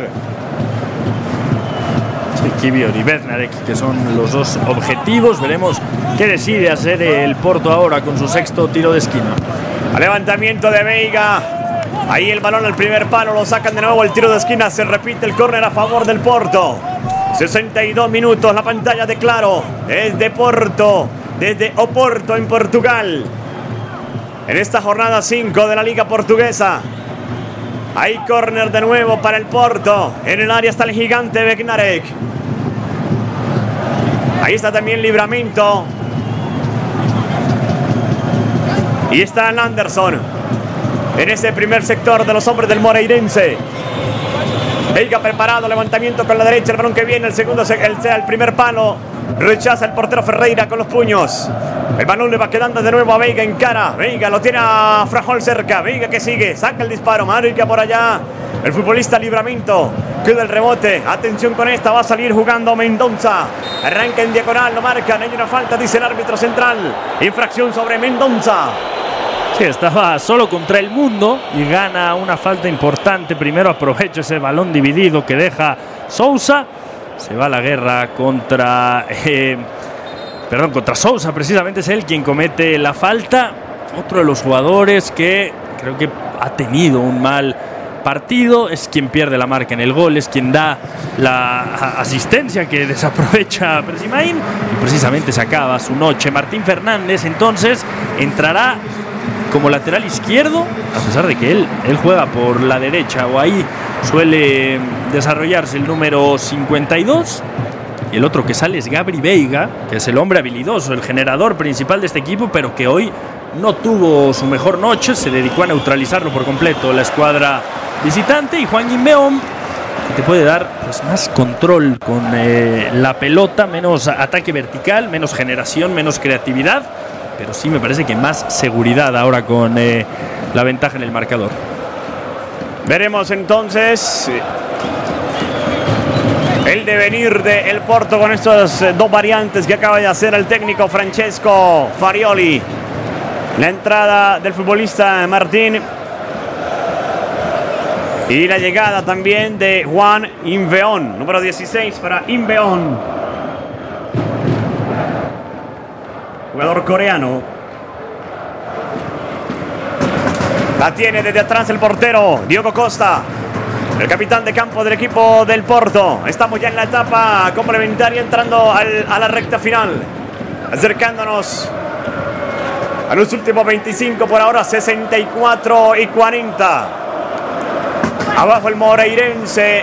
Kivior y Bednarek, que son los dos objetivos. Veremos qué decide hacer el Porto ahora con su sexto tiro de esquina. Al levantamiento de Veiga. Ahí el balón al primer palo, lo sacan de nuevo el tiro de esquina. Se repite el córner a favor del Porto. 62 minutos, la pantalla de Claro. Desde Porto, desde Oporto en Portugal. En esta jornada 5 de la Liga Portuguesa. Hay córner de nuevo para el Porto. En el área está el gigante Bednarek. Ahí está también Livramento. Y está Anderson. En ese primer sector de los hombres del Moreirense. Veiga preparado, levantamiento con la derecha, el balón que viene, el primer palo. Rechaza el portero Ferreira con los puños. El balón le va quedando de nuevo a Veiga en cara. Veiga lo tiene a Frajol cerca. Veiga que sigue, saca el disparo, marca por allá el futbolista Livramento. Queda el rebote, atención con esta, va a salir jugando Mendonça. Arranca en diagonal, lo marcan, hay una falta, dice el árbitro central. Infracción sobre Mendonça. Sí, estaba solo contra el mundo y gana una falta importante. Primero aprovecha ese balón dividido que deja Sousa. Se va a la guerra contra Sousa, precisamente es él quien comete la falta. Otro de los jugadores que creo que ha tenido un mal partido, es quien pierde la marca en el gol, es quien da la asistencia que desaprovecha Persimaín y precisamente se acaba su noche. Martín Fernández entonces entrará como lateral izquierdo, a pesar de que él juega por la derecha, o ahí suele desarrollarse el número 52. Y el otro que sale es Gabri Veiga, que es el hombre habilidoso, el generador principal de este equipo, pero que hoy no tuvo su mejor noche. Se dedicó a neutralizarlo por completo la escuadra visitante. Y Juan Guimbeón, que te puede dar pues más control con la pelota, menos ataque vertical, menos generación, menos creatividad, pero sí me parece que más seguridad ahora con la ventaja en el marcador. Veremos entonces el devenir del Porto con estas dos variantes que acaba de hacer el técnico Francesco Farioli. La entrada del futbolista Martín y la llegada también de Juan Inveón, número 16 para Inveón, jugador coreano. La tiene desde atrás el portero Diogo Costa, el capitán de campo del equipo del Porto. Estamos ya en la etapa complementaria, entrando a la recta final, acercándonos a los últimos 25 por ahora, 64 y 40. Abajo el Moreirense.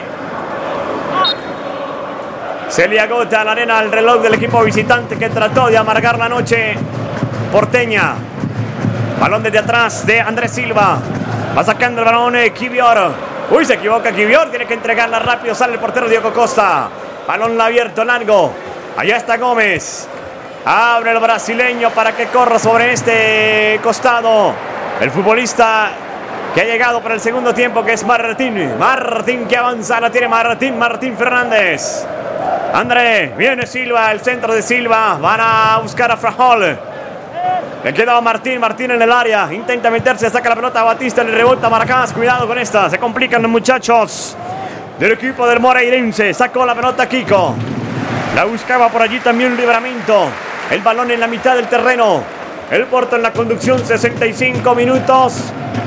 Se le agota la arena al reloj del equipo visitante, que trató de amargar la noche porteña. Balón desde atrás de Andrés Silva. Va sacando el balón Kivior. Uy, se equivoca Kivior, tiene que entregarla rápido. Sale el portero Diogo Costa. Balón abierto, largo. Allá está Gómez. Abre el brasileño para que corra sobre este costado el futbolista que ha llegado para el segundo tiempo, que es Martín. Martín que avanza, la tiene Martín Fernández. André, viene Silva, el centro de Silva. Van a buscar a Frajol. Le queda a Martín en el área. Intenta meterse, saca la pelota a Batista, le rebota Maracás. Cuidado con esta, se complican los muchachos del equipo del Moreirense. Sacó la pelota Kiko. La buscaba por allí también Livramento. El balón en la mitad del terreno. El Porto en la conducción, 65 minutos.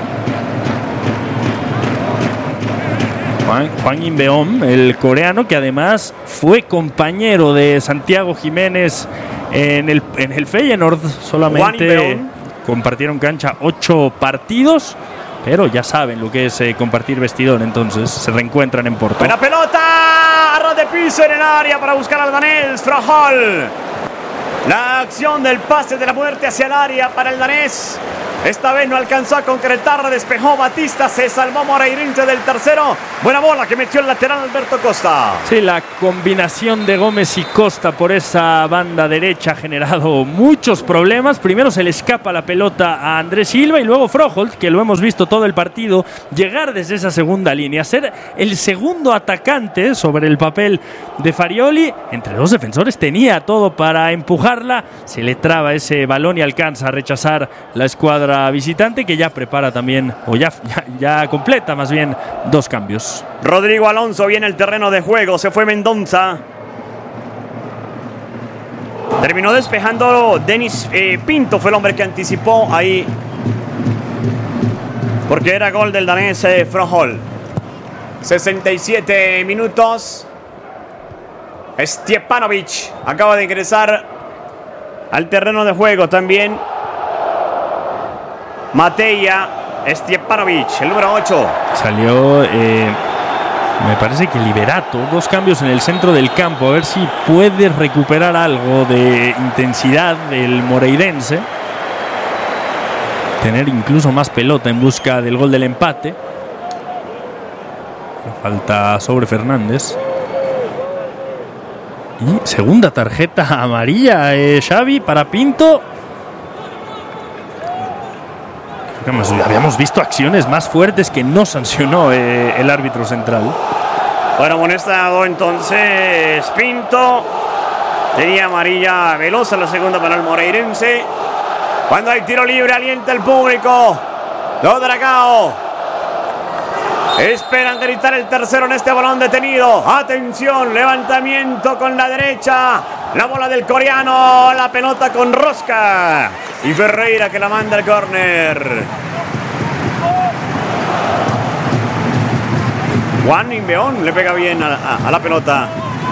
Juan Inbeom, el coreano, que además fue compañero de Santiago Jiménez en el Feyenoord. Solamente compartieron cancha 8 partidos, pero ya saben lo que es compartir vestidor, entonces se reencuentran en Porto. Buena pelota, arroz de piso en el área para buscar al danés Froholt. La acción del pase de la muerte hacia el área para el danés. Esta vez no alcanzó a concretar, despejó Batista, se salvó Moreirense del tercero. Buena bola que metió el lateral Alberto Costa. Sí, la combinación de Gómez y Costa por esa banda derecha ha generado muchos problemas. Primero se le escapa la pelota a Andrés Silva y luego Froholt, que lo hemos visto todo el partido, llegar desde esa segunda línea, ser el segundo atacante sobre el papel de Farioli. Entre dos defensores tenía todo para empujarla, se le traba ese balón y alcanza a rechazar la escuadra visitante, que ya prepara también, o ya completa más bien, 2 cambios. Rodrigo Alonso viene al terreno de juego, se fue Mendonza. Terminó despejando Denis Pinto, fue el hombre que anticipó ahí, porque era gol del danés Froholt. 67 minutos. Stjepanovic acaba de ingresar al terreno de juego también. Mateja Stjepanovic, el número 8. Salió, me parece que Liberato, 2 cambios en el centro del campo, a ver si puede recuperar algo de intensidad del moreirense. Tener incluso más pelota en busca del gol del empate. Falta sobre Fernández. Y segunda tarjeta amarilla, Xavi, para Pinto. Habíamos visto acciones más fuertes que no sancionó el árbitro central. Bueno, amonestado entonces Pinto. Tenía amarilla Velosa, la segunda para el moreirense. Cuando hay tiro libre, alienta el público. Do Dragao. Esperan gritar el tercero en este balón detenido. Atención, levantamiento con la derecha. La bola del coreano, la pelota con rosca. Y Ferreira que la manda al córner. Juan Inbeom le pega bien a la pelota.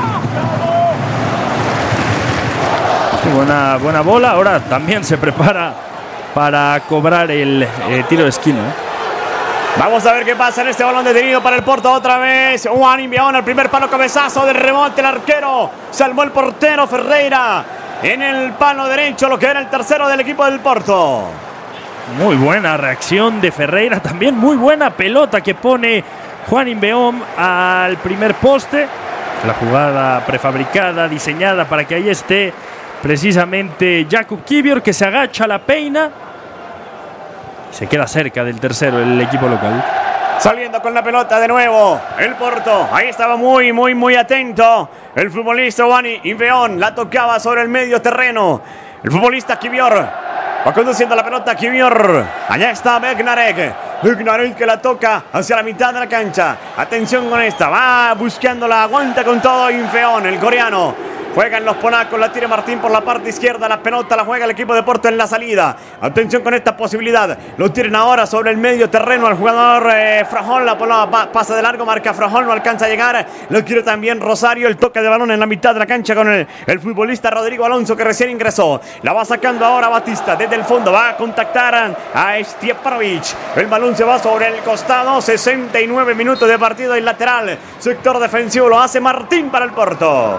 Buena bola. Ahora también se prepara para cobrar el tiro de esquina. Vamos a ver qué pasa en este balón detenido para el Porto otra vez. Juan Inbeom al primer palo, cabezazo de rebote, el arquero. Salvó el portero Ferreira en el palo derecho, lo que era el tercero del equipo del Porto. Muy buena reacción de Ferreira, también muy buena pelota que pone Juan Inbeom al primer poste. La jugada prefabricada, diseñada para que ahí esté precisamente Jakub Kivior, que se agacha, la peina. Se queda cerca del tercero el equipo local. Saliendo con la pelota de nuevo el Porto. Ahí estaba muy atento el futbolista Juan Inbeom. La tocaba sobre el medio terreno. El futbolista Kivior va conduciendo la pelota. Kivior. Allá está Bednarek. Bednarek que la toca hacia la mitad de la cancha. Atención con esta. Va buscándola. Aguanta con todo Inbeom, el coreano. Juegan los polacos, la tira Martín por la parte izquierda, la pelota la juega el equipo de Porto en la salida. Atención con esta posibilidad, lo tiran ahora sobre el medio terreno al jugador Froholt, la bola pasa de largo, marca Froholt, no alcanza a llegar, lo quiere también Rosario, el toque de balón en la mitad de la cancha con el futbolista Rodrigo Alonso que recién ingresó. La va sacando ahora Batista desde el fondo, va a contactar a Stjepanovic, el balón se va sobre el costado, 69 minutos de partido en lateral, sector defensivo lo hace Martín para el Porto.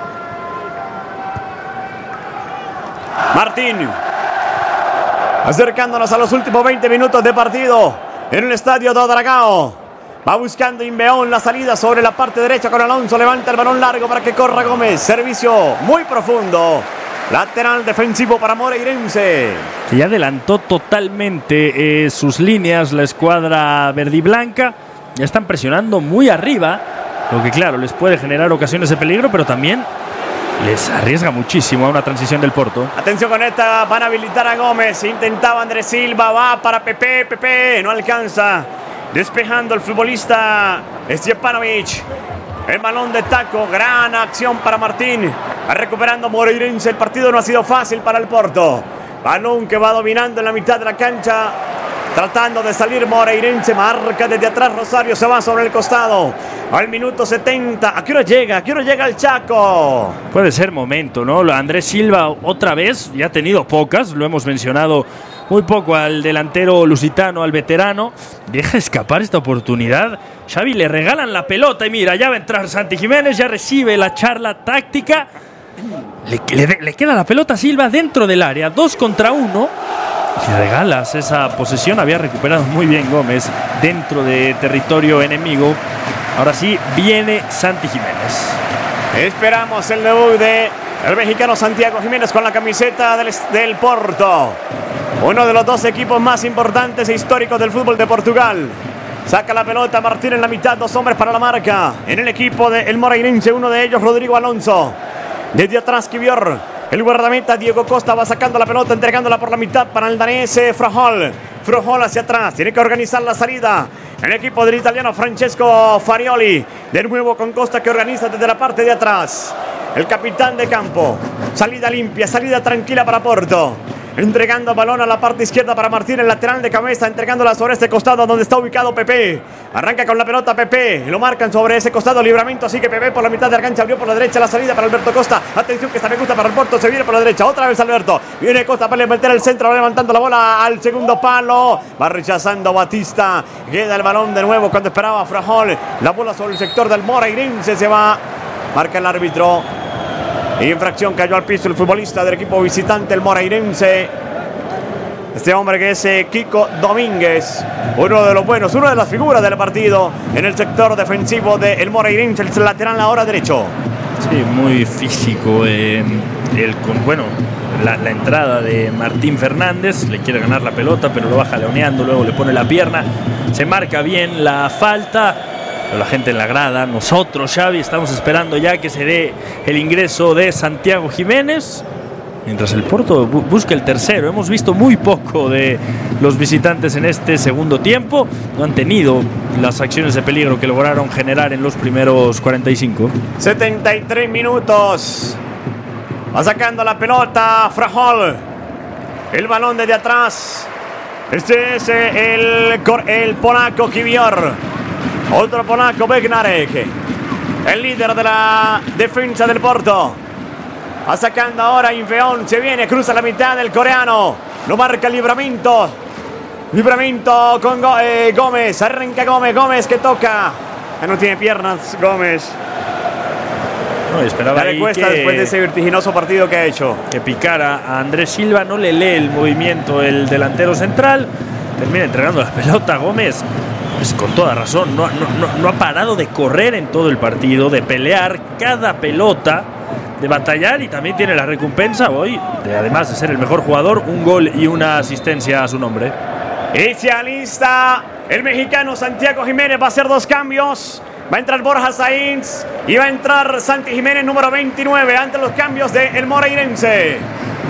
Martín, acercándonos a los últimos 20 minutos de partido en el estadio Do Dragao. Va buscando Inbeom la salida sobre la parte derecha con Alonso. Levanta el balón largo para que corra Gómez. Servicio muy profundo. Lateral defensivo para Moreirense. Que ya adelantó totalmente sus líneas la escuadra verdiblanca. Ya están presionando muy arriba, lo que claro les puede generar ocasiones de peligro, pero también les arriesga muchísimo a una transición del Porto. Atención con esta, van a habilitar a Gómez. Intentaba Andrés Silva, va para Pepe, no alcanza. Despejando el futbolista Stjepanovic. El balón de taco, gran acción para Martín. Va recuperando Moreirense. El partido no ha sido fácil para el Porto. Balón que va dominando en la mitad de la cancha. Tratando de salir Moreirense. Marca desde atrás Rosario. Se va sobre el costado. Al minuto 70. ¿A qué hora llega? ¿A qué hora llega el Chaco? Puede ser momento, ¿no? Andrés Silva otra vez. Ya ha tenido pocas. Lo hemos mencionado muy poco al delantero lusitano, al veterano. Deja escapar esta oportunidad. Xavi, le regalan la pelota y mira, ya va a entrar Santi Jiménez, ya recibe la charla táctica. Le queda la pelota a Silva dentro del área, 2 contra 1. Y regalas esa posesión. Había recuperado muy bien Gómez dentro de territorio enemigo. Ahora sí, viene Santi Jiménez. Esperamos el debut de el mexicano Santiago Jiménez con la camiseta del Porto. Uno de los 2 equipos más importantes e históricos del fútbol de Portugal. Saca la pelota Martín en la mitad, 2 hombres para la marca. En el equipo del Moreirense, uno de ellos Rodrigo Alonso. Desde atrás Kivior, el guardameta Diego Costa va sacando la pelota, entregándola por la mitad para el danés Frojol. Frojol hacia atrás, tiene que organizar la salida. El equipo del italiano Francesco Farioli. De nuevo con Costa que organiza desde la parte de atrás. El capitán de campo. Salida limpia, salida tranquila para Porto. Entregando balón a la parte izquierda para Martín, el lateral de cabeza, entregándola sobre este costado donde está ubicado Pepe. Arranca con la pelota Pepe, lo marcan sobre ese costado, libramiento, así que Pepe por la mitad de la cancha, abrió por la derecha la salida para Alberto Costa. Atención que esta me gusta para el Porto, se viene por la derecha, otra vez Alberto. Viene Costa para meter el centro, va levantando la bola al segundo palo. Va rechazando Batista, queda el balón de nuevo cuando esperaba Frajol. La bola sobre el sector del Moreirense, se va, marca el árbitro. Infracción, cayó al piso el futbolista del equipo visitante, el Moreirense. Este hombre que es Kiko Domínguez, uno de los buenos, una de las figuras del partido en el sector defensivo del Moreirense, el lateral ahora derecho. Sí, muy físico. La entrada de Martín Fernández, le quiere ganar la pelota, pero lo va jaloneando, luego le pone la pierna. Se marca bien la falta. La gente en la grada, nosotros, Xavi, estamos esperando ya que se dé el ingreso de Santiago Jiménez, mientras el Porto busca el tercero. Hemos visto muy poco de los visitantes en este segundo tiempo. No han tenido las acciones de peligro que lograron generar en los primeros 45. 73 minutos. Va sacando la pelota Frajol. El balón desde atrás. Este es el polaco Kivior. Otro polaco, Bednarek, el líder de la defensa del Porto. Va sacando ahora Infeón, se viene, cruza la mitad del coreano. Lo marca el Livramento. Livramento con Gómez, arranca Gómez que toca. Ya no tiene piernas Gómez. No, esperaba ya le cuesta después de ese vertiginoso partido que ha hecho. Que picara a Andrés Silva, no le lee el movimiento el delantero central. Termina entregando la pelota a Gómez. Pues con toda razón, no ha parado de correr en todo el partido, de pelear cada pelota, de batallar, y también tiene la recompensa hoy, además de ser el mejor jugador, un gol y una asistencia a su nombre. Y se alista el mexicano Santiago Jiménez, va a hacer 2 cambios. Va a entrar Borja Sainz y va a entrar Santi Jiménez, número 29, ante los cambios del Moreirense.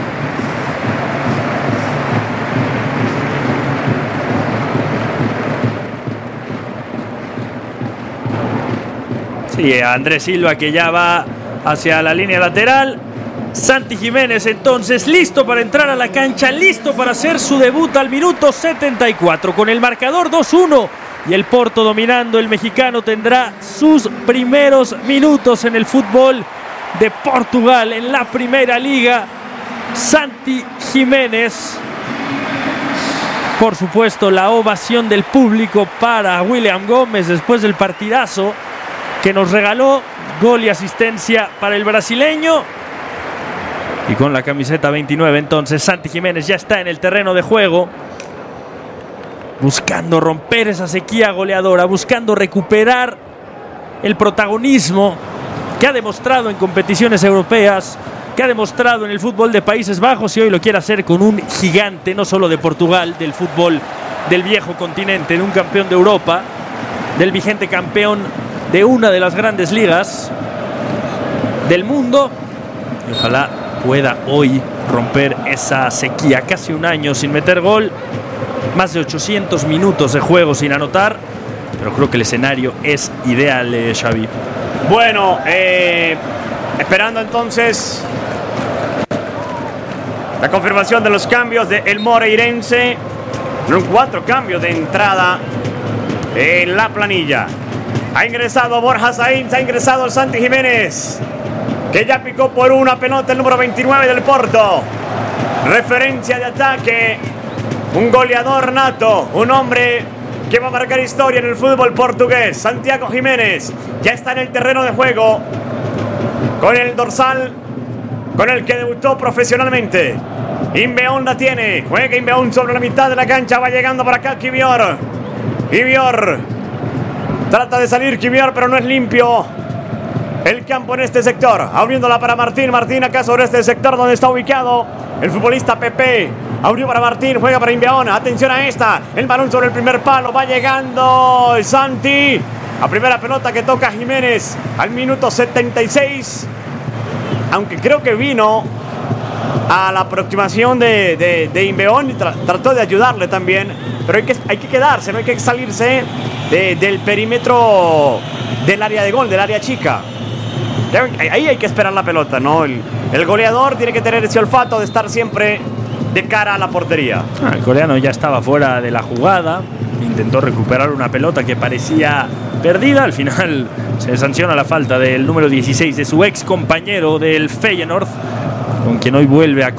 Sí, Andrés Silva que ya va hacia la línea lateral. Santi Jiménez entonces listo para entrar a la cancha, listo para hacer su debut al minuto 74 con el marcador 2-1 y el Porto dominando. El mexicano tendrá sus primeros minutos en el fútbol de Portugal, en la Primera Liga. Santi Jiménez, por supuesto la ovación del público para William Gómez después del partidazo que nos regaló, gol y asistencia para el brasileño. Y con la camiseta 29 entonces Santi Jiménez ya está en el terreno de juego, buscando romper esa sequía goleadora, buscando recuperar el protagonismo que ha demostrado en competiciones europeas, que ha demostrado en el fútbol de Países Bajos, y hoy lo quiere hacer con un gigante, no solo de Portugal, del fútbol del viejo continente, de un campeón de Europa, del vigente campeón de una de las grandes ligas del mundo. Y ojalá pueda hoy romper esa sequía. Casi un año sin meter gol, más de 800 minutos de juego sin anotar, pero creo que el escenario es ideal, Xavi. Bueno, esperando entonces la confirmación de los cambios de el Moreirense. Son 4 cambios de entrada en la planilla. Ha ingresado Borja Sainz, ha ingresado el Santi Jiménez, que ya picó por una pelota el número 29 del Porto. Referencia de ataque, un goleador nato, un hombre que va a marcar historia en el fútbol portugués. Santiago Jiménez ya está en el terreno de juego con el dorsal con el que debutó profesionalmente. Inbeón la tiene, juega Inbeón sobre la mitad de la cancha, va llegando por acá Kivior. Trata de salir Kivior, pero no es limpio el campo en este sector. Abriéndola para Martín. Martín acá sobre este sector donde está ubicado el futbolista Pepe. Abrió para Martín, juega para Inbeón. Atención a esta. El balón sobre el primer palo. Va llegando Santi. A primera pelota que toca Jiménez al minuto 76. Aunque creo que vino a la aproximación de Inbeón y trató de ayudarle también. Pero hay que quedarse, no hay que salirse del perímetro del área de gol, del área chica. Ahí hay que esperar la pelota, ¿no? El goleador tiene que tener ese olfato de estar siempre de cara a la portería. El coreano ya estaba fuera de la jugada, intentó recuperar una pelota que parecía perdida. Al final se sanciona la falta del número 16 de su ex compañero del Feyenoord, con quien hoy vuelve a